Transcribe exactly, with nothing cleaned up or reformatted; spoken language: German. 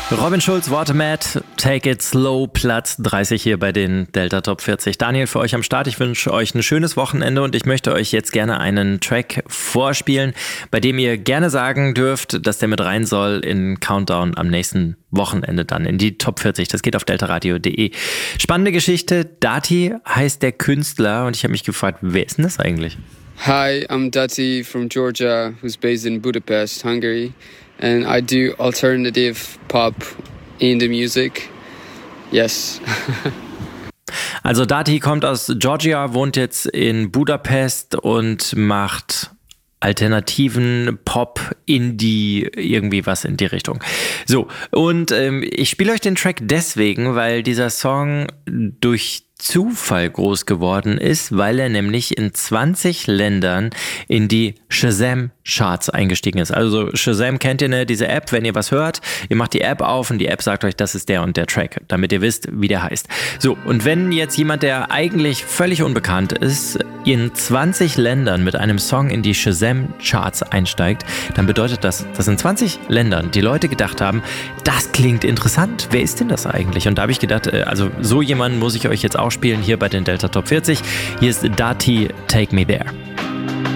Robin Schulz, Watermat, Take It Slow, Platz dreißig hier bei den Delta Top vierzig. Daniel, für euch am Start. Ich wünsche euch ein schönes Wochenende und ich möchte euch jetzt gerne einen Track vorspielen, bei dem ihr gerne sagen dürft, dass der mit rein soll in Countdown am nächsten Wochenende dann in die Top vierzig. Das geht auf deltaradio punkt de. Spannende Geschichte. Dati heißt der Künstler und ich habe mich gefragt, wer ist denn das eigentlich? Hi, I'm Dati from Georgia, who's based in Budapest, Hungary. And I do alternative pop in the music. Yes. Also Dati kommt aus Georgia, wohnt jetzt in Budapest und macht alternativen Pop, Indie, irgendwie was in die Richtung. So, und ähm, ich spiele euch den Track deswegen, weil dieser Song durch Zufall groß geworden ist, weil er nämlich in zwanzig Ländern in die Shazam-Charts eingestiegen ist. Also Shazam kennt ihr, ne? Diese App, wenn ihr was hört, ihr macht die App auf und die App sagt euch, das ist der und der Track, damit ihr wisst, wie der heißt. So, und wenn jetzt jemand, der eigentlich völlig unbekannt ist, in zwanzig Ländern mit einem Song in die Shazam-Charts einsteigt, dann bedeutet das, dass in zwanzig Ländern die Leute gedacht haben, das klingt interessant, wer ist denn das eigentlich? Und da habe ich gedacht, also so jemanden muss ich euch jetzt auch spielen hier bei den Delta Top vierzig. Hier ist Dati, Take Me There.